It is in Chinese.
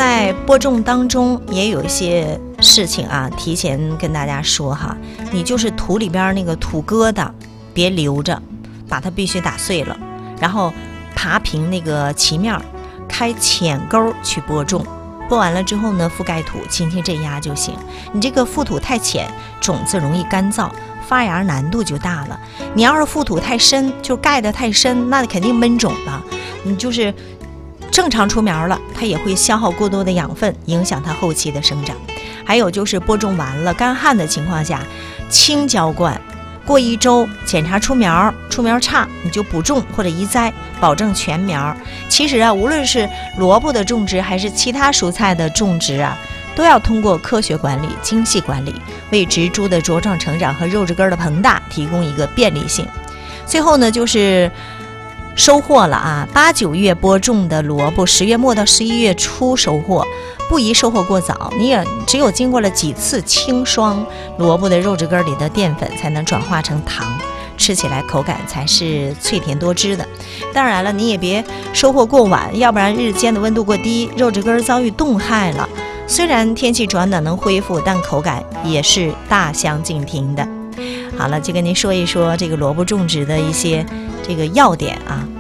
在播种当中也有一些事情啊，提前跟大家说哈，你就是土里边那个土疙瘩别留着，把它必须打碎了，然后爬平那个畦面，开浅沟去播种。播完了之后呢，覆盖土，轻轻镇压就行。你这个覆土太浅，种子容易干燥，发芽难度就大了。你要是覆土太深，就盖得太深，那肯定闷种了。你就是正常出苗了，它也会消耗过多的养分，影响它后期的生长。还有就是播种完了干旱的情况下，轻浇灌，过1周检查出苗差，你就补种或者移栽，保证全苗。其实啊，无论是萝卜的种植还是其他蔬菜的种植啊，都要通过科学管理、精细管理，为植株的茁壮成长和肉质根的膨大提供一个便利性。最后呢，就是收获了啊，8、9月播种的萝卜，10月末到11月初收获，不宜收获过早。你也只有经过了几次清霜，萝卜的肉质根里的淀粉才能转化成糖，吃起来口感才是脆甜多汁的。当然了，你也别收获过晚，要不然日间的温度过低，肉质根遭遇冻害了。虽然天气转暖能恢复，但口感也是大相径庭的。好了，就跟您说一说这个萝卜种植的一些这个要点啊。